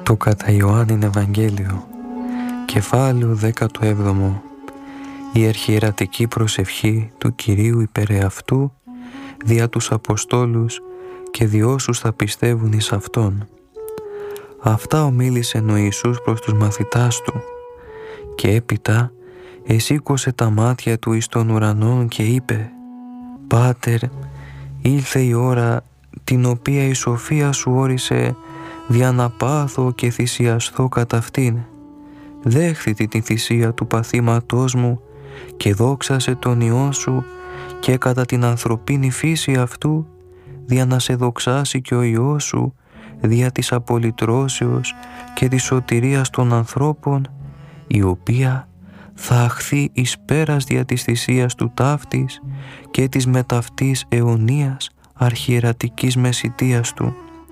Το κατά Ιωάννην Ευαγγέλιο, κεφάλαιο 17. Η αρχιερατική προσευχή του Κυρίου υπέρ εαυτού δια τους Αποστόλους και δι' όσους θα πιστεύουν εις Αυτόν. Αυτά ομίλησε ο Ιησούς προς τους μαθητάς Του και έπειτα εσήκωσε τα μάτια Του εις τον ουρανόν και είπε: «Πάτερ, ήλθε η ώρα την οποία η σοφία Σου όρισε δια να πάθω και θυσιαστώ κατά αυτήν. Δέχθητη τη θυσία του παθήματός μου και δόξασε τον Υιόν Σου και κατά την ανθρωπίνη φύση αυτού δια να σε δοξάσει και ο Υιός Σου δια της απολυτρώσεως και της σωτηρίας των ανθρώπων, η οποία θα αχθεί εις πέρας δια της θυσίας του ταύτης και της μεταυτής αιωνίας αρχιερατικής μεσιτείας Του.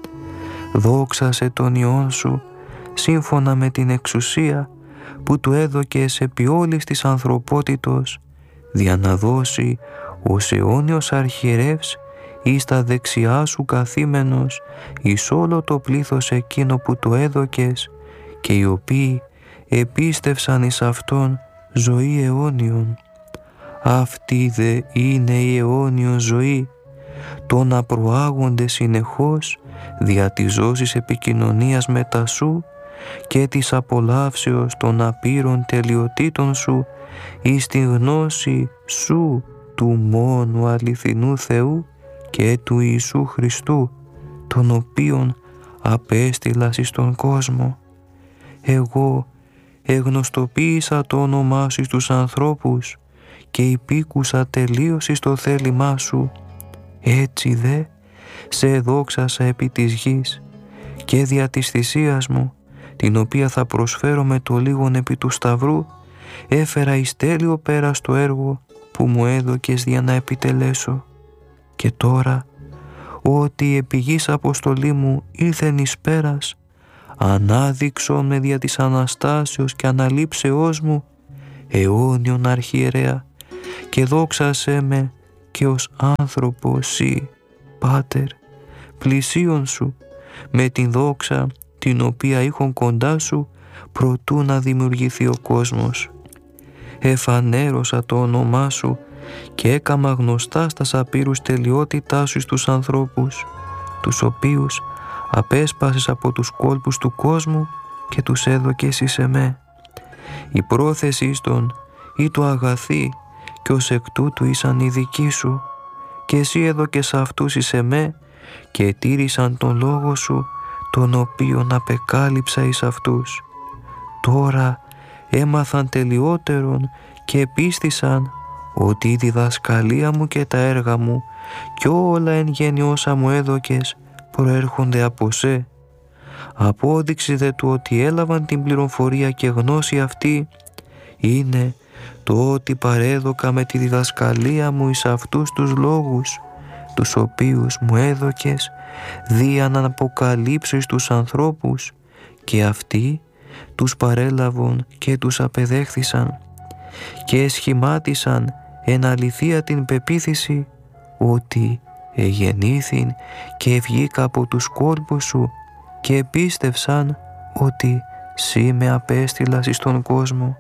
Δόξασε τον Υιόν Σου σύμφωνα με την εξουσία που Του έδωκες επί όλης της ανθρωπότητος, δια να δώσει ως αιώνιος αρχιερεύς εις τα δεξιά Σου καθήμενος εις όλο το πλήθος εκείνο που Του έδωκες και οι οποίοι επίστευσαν εις Αυτόν ζωή αιώνιον. Αυτή δε είναι η αιώνιος ζωή, το να προάγονται συνεχώς δια της ζώσης επικοινωνίας μετά Σου και της απολαύσεως των απείρων τελειοτήτων Σου εις τη γνώση Σου του μόνου αληθινού Θεού και του Ιησού Χριστού, τον οποίον απέστειλας εις τον κόσμο. Εγώ εγνωστοποίησα το όνομά Σου στους ανθρώπους και υπήκουσα τελείως εις το θέλημά Σου. Έτσι δε σε δόξασα επί της γης και δια της θυσίας μου, την οποία θα προσφέρω με το λίγον επί του σταυρού, έφερα εις τέλειο πέρα στο έργο που μου έδωκες για να επιτελέσω. Και τώρα, ότι επί γης αποστολή μου ήλθεν εις πέρας, ανάδειξον με δια της Αναστάσεως και αναλήψεώς μου αιώνιον αρχιερέα και δόξασέ με και ως άνθρωπο Συ, Πάτερ, πλησίον Σου με την δόξα την οποία είχον κοντά Σου προτού να δημιουργηθεί ο κόσμος. Εφανέρωσα το όνομά Σου και έκαμα γνωστά στα σαπείρους τελειότητά Σου στους ανθρώπους, τους οποίους απέσπασες από τους κόλπους του κόσμου και τους έδωκες εις εμέ. Η πρόθεση των ή το αγαθή και ως εκ τούτου ήσαν οι δικοί Σου και Εσύ έδωκες αυτούς εις εμέ και τήρησαν τον λόγο Σου, τον οποίον απεκάλυψα εις αυτούς. Τώρα έμαθαν τελειότερον και επίστησαν ότι η διδασκαλία μου και τα έργα μου και όλα εν γέννη όσα μου έδωκες προέρχονται από Σε. Απόδειξη δε του ότι έλαβαν την πληροφορία και γνώση αυτή είναι το ότι παρέδωκα με τη διδασκαλία μου εις αυτούς τους λόγους, τους οποίους μου έδωκες δια να αποκαλύψω εις τους ανθρώπους, και αυτοί τους παρέλαβον και τους απεδέχθησαν και εσχημάτισαν εν αληθεία την πεποίθηση ότι εγεννήθην και βγήκα από τους κόλπους Σου και επίστευσαν ότι Συ με απέστειλας εις τον κόσμο.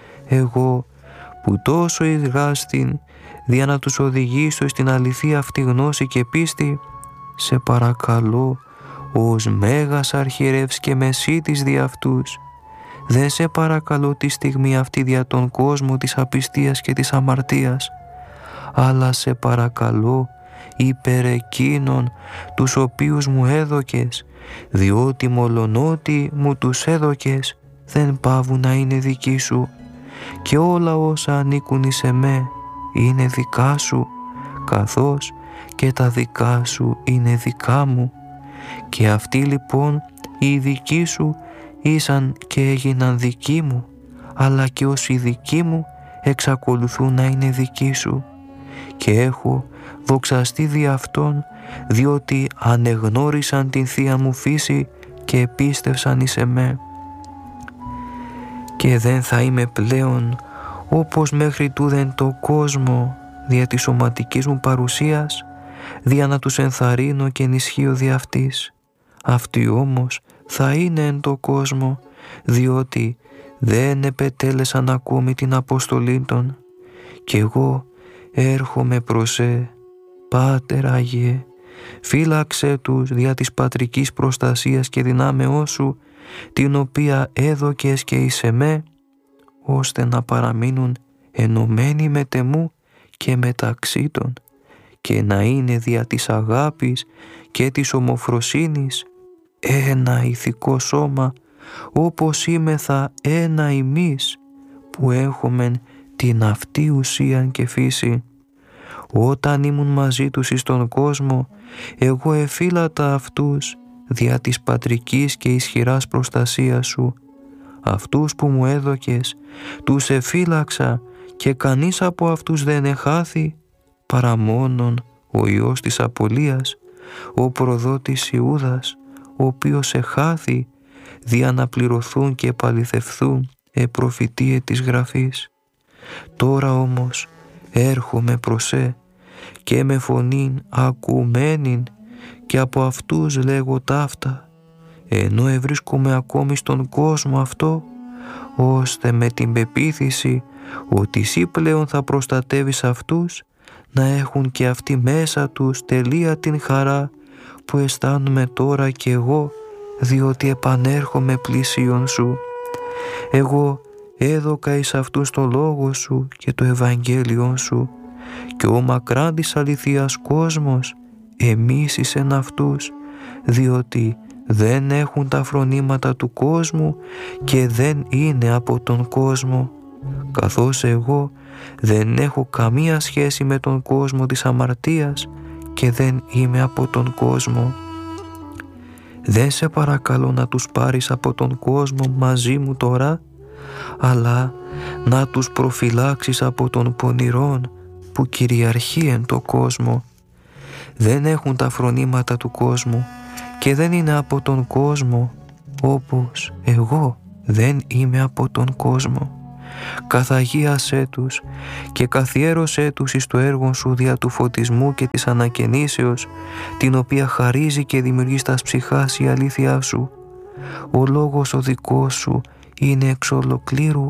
Εγώ που τόσο ηργάστην δια να τους οδηγήσω στην αληθεία αυτή γνώση και πίστη, σε παρακαλώ ως μέγας αρχιερεύς και μεσίτης δι' αυτούς, δεν σε παρακαλώ τη στιγμή αυτή δια τον κόσμο της απιστίας και της αμαρτίας, αλλά σε παρακαλώ υπέρ εκείνων τους οποίους μου έδωκες, διότι μολονότι μου τους έδωκες δεν πάβουν να είναι δικοί Σου και όλα όσα ανήκουν εις εμέ είναι δικά Σου, καθώς και τα δικά Σου είναι δικά μου. Και αυτοί λοιπόν οι δικοί Σου ήσαν και έγιναν δικοί μου, αλλά και όσοι δικοί μου εξακολουθούν να είναι δικοί Σου. Και έχω δοξαστεί δι' αυτόν, διότι ανεγνώρισαν την Θεία μου φύση και επίστευσαν εις εμέ. Και δεν θα είμαι πλέον όπως μέχρι τούδεν το κόσμο δια της σωματικής μου παρουσίας, δια να τους ενθαρρύνω και ενισχύω δι' αυτής, Αυτοί όμως θα είναι εν το κόσμο, διότι δεν επετέλεσαν ακόμη την αποστολή των. Κι εγώ έρχομαι προς Πάτερ Άγιε, φύλαξε τους δια της πατρικής προστασίας και δυνάμεώς σου, την οποία έδωκες και εις εμέ, ώστε να παραμείνουν ενωμένοι με τεμού και μεταξύ των, και να είναι δια της αγάπης και της ομοφροσύνης ένα ηθικό σώμα, όπωςимεθα ένα ημείς που έχομεν την αυτή ουσίαν και φύση. Όταν ήμουν μαζί τους εις τον κόσμο, εγώ εφύλατα αυτούς δια της πατρικής και ισχυράς προστασίας σου. Αυτούς που μου έδωκες, τους εφύλαξα και κανείς από αυτούς δεν εχάθη, παρά μόνον ο Υιός της Απολίας, ο προδότης Ιούδας, ο οποίος εχάθη δια να πληρωθούν και επαληθευθούν προφητείε της Γραφής. Τώρα όμως έρχομαι προς και με φωνήν ακουμένην και από αυτούς λέγω ταύτα, ενώ ευρίσκομαι ακόμη στον κόσμο αυτό, ώστε με την πεποίθηση ότι εσύ πλέον θα προστατεύεις αυτούς, να έχουν και αυτοί μέσα τους τελεία την χαρά που αισθάνομαι τώρα κι εγώ, διότι επανέρχομαι πλησίον σου. Εγώ έδωκα εις αυτούς το λόγο σου και το Ευαγγέλιον σου, και ο μακράν της αληθείας κόσμος εμίσησεν αυτούς, διότι δεν έχουν τα φρονήματα του κόσμου και δεν είναι από τον κόσμο, καθώς εγώ δεν έχω καμία σχέση με τον κόσμο της αμαρτίας και δεν είμαι από τον κόσμο. Δεν σε παρακαλώ να τους πάρεις από τον κόσμο μαζί μου τώρα, αλλά να τους προφυλάξεις από τον πονηρόν που κυριαρχεί εν το κόσμο. Δεν έχουν τα φρονήματα του κόσμου και δεν είναι από τον κόσμο, όπως εγώ δεν είμαι από τον κόσμο. Καθαγίασέ τους και καθιέρωσέ τους εις το έργο σου δια του φωτισμού και της ανακαινήσεως, την οποία χαρίζει και δημιουργεί στας ψυχάς η αλήθειά σου. Ο λόγος ο δικός σου είναι εξ ολοκλήρου